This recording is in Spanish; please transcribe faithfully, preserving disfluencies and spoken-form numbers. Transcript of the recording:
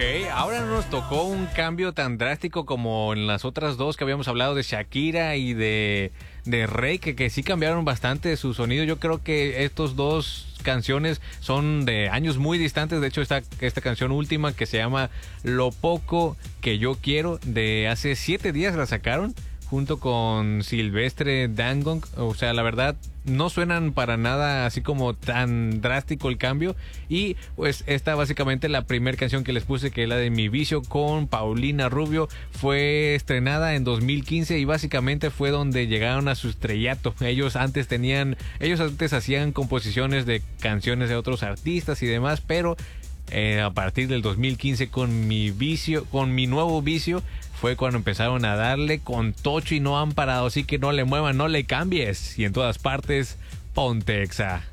ahora no nos tocó un cambio tan drástico como en las otras dos que habíamos hablado de Shakira y de, de Rey, que, que sí cambiaron bastante su sonido. Yo creo que estos dos canciones son de años muy distantes. De hecho, esta, esta canción última que se llama Lo Poco Que Yo Quiero, de hace siete días la sacaron junto con Silvestre Dangond. O sea, la verdad, no suenan para nada así como tan drástico el cambio. Y pues esta básicamente la primera canción que les puse, que es la de Mi Vicio con Paulina Rubio, fue estrenada en dos mil quince y básicamente fue donde llegaron a su estrellato. Ellos antes tenían, ellos antes hacían composiciones de canciones de otros artistas y demás, pero eh, a partir del dos mil quince con Mi Vicio, con Mi Nuevo Vicio, fue cuando empezaron a darle con tocho y no han parado. Así que no le muevan, no le cambies. Y en todas partes, ponte Exa.